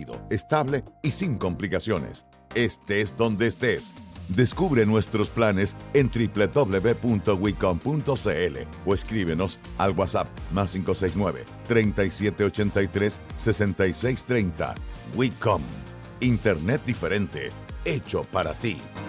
rápido, estable y sin complicaciones. Estés donde estés. Descubre nuestros planes en www.wicom.cl o escríbenos al WhatsApp +569 3783 6630. Wicom. Internet diferente, hecho para ti.